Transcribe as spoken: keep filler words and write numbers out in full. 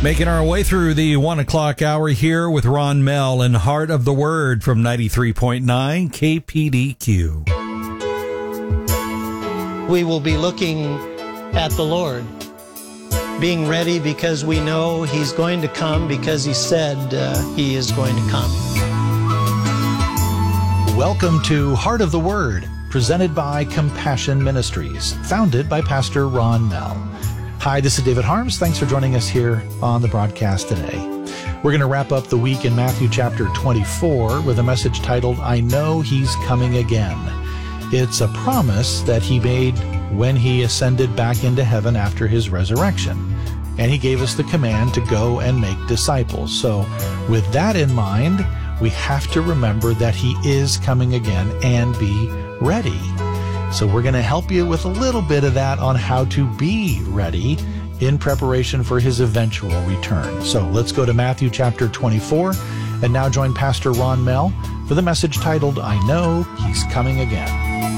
Making our way through the one o'clock hour here with Ron Mell and Heart of the Word from ninety-three point nine K P D Q. We will be looking at the Lord, being ready because we know He's going to come because He said uh, He is going to come. Welcome to Heart of the Word, presented by Compassion Ministries, founded by Pastor Ron Mell. Hi, this is David Harms. Thanks for joining us here on the broadcast today. We're going to wrap up the week in Matthew chapter twenty-four with a message titled, I Know He's Coming Again. It's a promise that He made when He ascended back into heaven after His resurrection. And He gave us the command to go and make disciples. So with that in mind, we have to remember that He is coming again and be ready. So we're going to help you with a little bit of that on how to be ready in preparation for His eventual return. So let's go to Matthew chapter twenty-four and now join Pastor Ron Mell for the message titled, I Know He's Coming Again.